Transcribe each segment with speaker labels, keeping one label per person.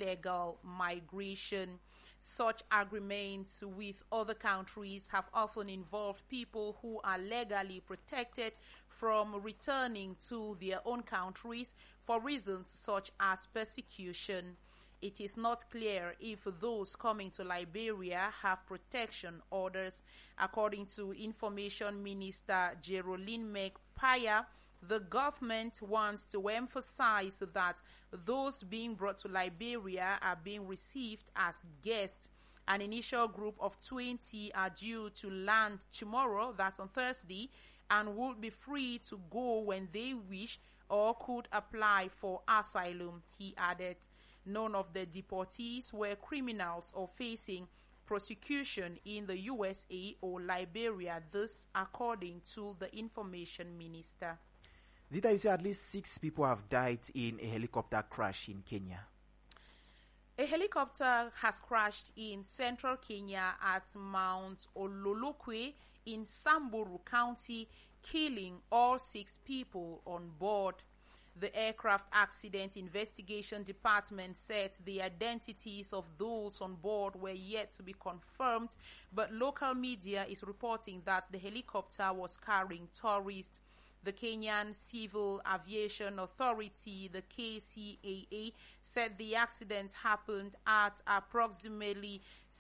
Speaker 1: illegal migration. Such agreements with other countries have often involved people who are legally protected from returning to their own countries for reasons such as persecution. It is not clear if those coming to Liberia have protection orders. According to Information Minister Geraldine McPaya, the government wants to emphasize that those being brought to Liberia are being received as guests. An initial group of 20 are due to land tomorrow, that's on Thursday, and will be free to go when they wish or could apply for asylum, he added. None of the deportees were criminals or facing prosecution in the USA or Liberia, this according to the Information Minister.
Speaker 2: Zita, you say at least 6 people have died in a helicopter crash in Kenya.
Speaker 1: A helicopter has crashed in central Kenya at Mount Ololokwe in Samburu County, killing all 6 people on board. The Aircraft Accident Investigation Department said the identities of those on board were yet to be confirmed, but local media is reporting that the helicopter was carrying tourists. The Kenyan Civil Aviation Authority, the KCAA, said the accident happened at approximately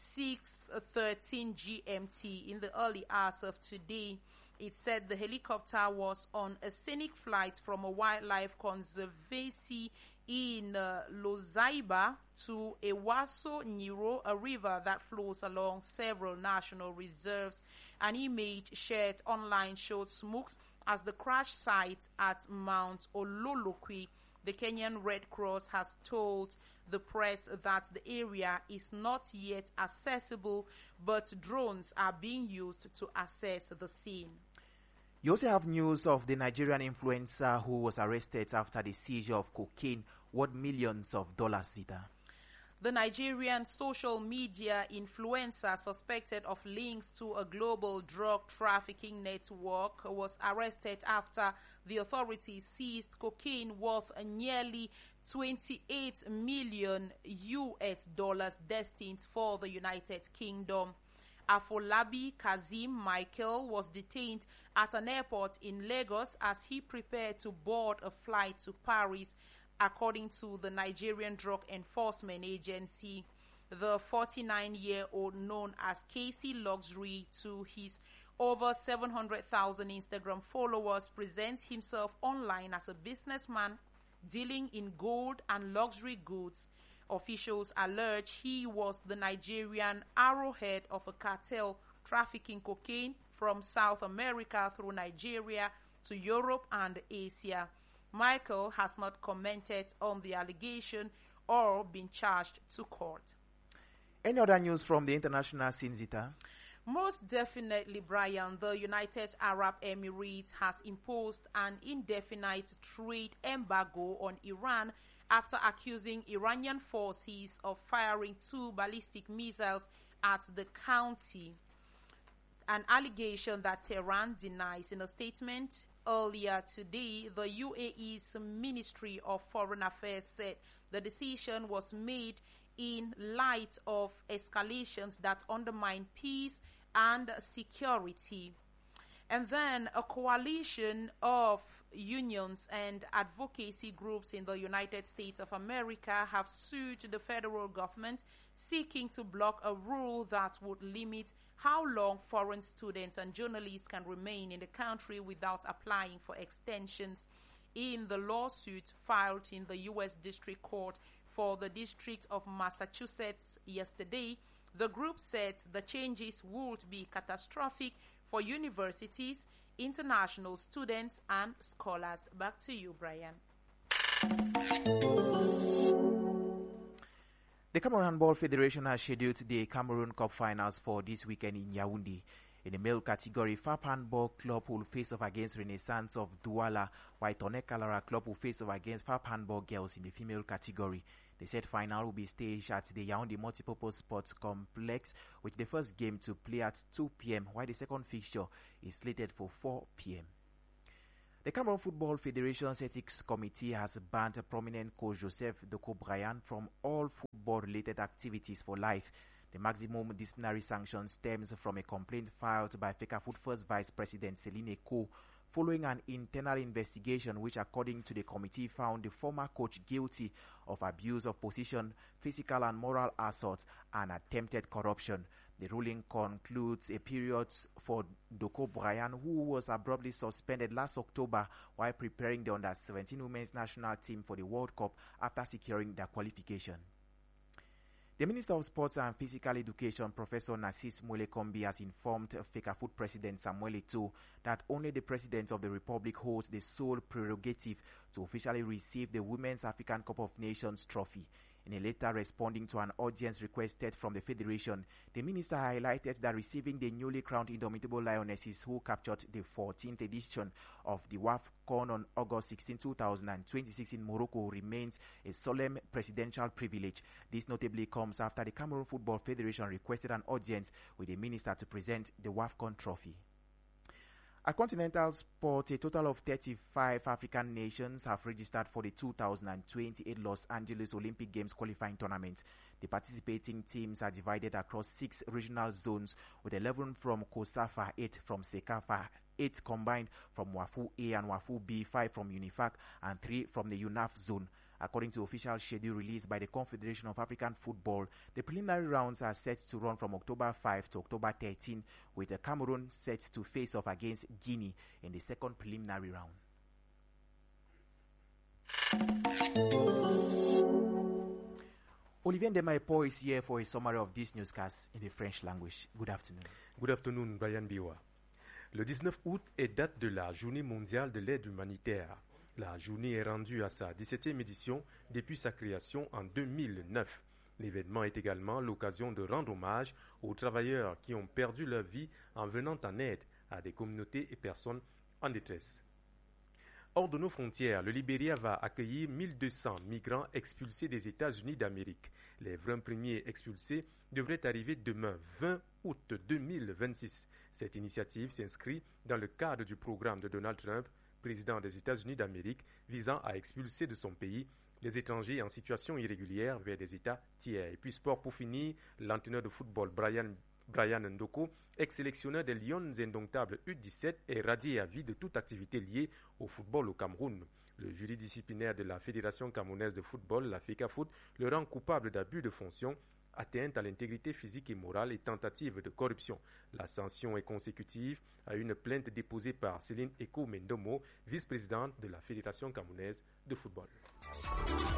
Speaker 1: 6:13 GMT in the early hours of today. It said the helicopter was on a scenic flight from a wildlife conservancy in Lozaiba to Ewaso Nyiro, a river that flows along several national reserves. An image shared online showed smokes as the crash site at Mount Ololokwe. The Kenyan Red Cross has told the press that the area is not yet accessible, but drones are being used to assess the scene.
Speaker 2: You also have news of the Nigerian influencer who was arrested after the seizure of cocaine worth millions of dollars, Zita.
Speaker 1: The Nigerian social media influencer suspected of links to a global drug trafficking network was arrested after the authorities seized cocaine worth nearly 28 million US dollars destined for the United Kingdom. Afolabi Kazim Michael was detained at an airport in Lagos as he prepared to board a flight to Paris, according to the Nigerian Drug Enforcement Agency. The 49-year-old, known as Casey Luxury to his over 700,000 Instagram followers, presents himself online as a businessman dealing in gold and luxury goods. Officials allege he was the Nigerian arrowhead of a cartel trafficking cocaine from South America through Nigeria to Europe and Asia. Michael has not commented on the allegation or been charged to court.
Speaker 2: Any other news from the international scene, Zita?
Speaker 1: Most definitely, Brian. The United Arab Emirates has imposed an indefinite trade embargo on Iran after accusing Iranian forces of firing 2 ballistic missiles at the county, an allegation that Tehran denies. In a statement earlier today, the UAE's Ministry of Foreign Affairs said the decision was made in light of escalations that undermine peace and security. And then a coalition of unions and advocacy groups in the United States of America have sued the federal government, seeking to block a rule that would limit how long foreign students and journalists can remain in the country without applying for extensions. In the lawsuit filed in the U.S. District Court for the District of Massachusetts yesterday, the group said the changes would be catastrophic for universities, international students, and scholars. Back to you, Brian.
Speaker 2: The Cameroon Handball Federation has scheduled the Cameroon Cup finals for this weekend in Yaoundé. In the male category, FAP Handball Club will face off against Renaissance of Douala, while Tonnerre Kalara Club will face off against FAP Handball Girls in the female category. The set final will be staged at the Yaoundé Multipurpose Sports Complex, with the first game to play at 2 p.m., while the second fixture is slated for 4 p.m. The Cameroon Football Federation's Ethics Committee has banned prominent coach Joseph Doko Bryan from all football-related activities for life. The maximum disciplinary sanction stems from a complaint filed by Fecafoot First Vice President Celine Eko following an internal investigation which, according to the committee, found the former coach guilty of abuse of position, physical and moral assault, and attempted corruption. The ruling concludes a period for Doko Bryan, who was abruptly suspended last October while preparing the Under-17 Women's National Team for the World Cup after securing their qualification. The Minister of Sports and Physical Education, Professor Narcisse Molekombi, has informed Fecafoot President Samuel Eto'o that only the President of the Republic holds the sole prerogative to officially receive the Women's African Cup of Nations trophy. In a letter responding to an audience requested from the Federation, the minister highlighted that receiving the newly crowned Indomitable Lionesses who captured the 14th edition of the WAFCON on August 16, 2026 in Morocco remains a solemn presidential privilege. This notably comes after the Cameroon Football Federation requested an audience with the minister to present the WAFCON trophy. At continental sport, a total of 35 African nations have registered for the 2028 Los Angeles Olympic Games qualifying tournament. The participating teams are divided across 6 regional zones, with 11 from COSAFA, 8 from SECAFA, 8 combined from WAFU A and WAFU B, 5 from UNIFAC, and 3 from the UNAF zone. According to official schedule released by the Confederation of African Football, the preliminary rounds are set to run from October 5 to October 13, with the Cameroon set to face off against Guinea in the second preliminary round. Olivier Ndemaipo is here for a summary of this newscast in the French language. Good afternoon.
Speaker 3: Good afternoon, Brian Biwa. Le 19 août est date de la Journée mondiale de l'aide humanitaire. La journée est rendue à sa 17e édition depuis sa création en 2009. L'événement est également l'occasion de rendre hommage aux travailleurs qui ont perdu leur vie en venant en aide à des communautés et personnes en détresse. Hors de nos frontières, le Libéria va accueillir 1200 migrants expulsés des États-Unis d'Amérique. Les 20 premiers expulsés devraient arriver demain, 20 août 2026. Cette initiative s'inscrit dans le cadre du programme de Donald Trump, président des États-Unis d'Amérique, visant à expulser de son pays les étrangers en situation irrégulière vers des États tiers. Et puis sport pour finir, l'entraîneur de football Brian Ndoko, ex-sélectionneur des Lions indomptables U17, est radié à vie de toute activité liée au football au Cameroun. Le jury disciplinaire de la Fédération camerounaise de football, la Fecafoot, le rend coupable d'abus de fonction, atteinte à l'intégrité physique et morale et tentative de corruption. La sanction est consécutive à une plainte déposée par Céline Eko Mendomo, vice-présidente de la Fédération camerounaise de football.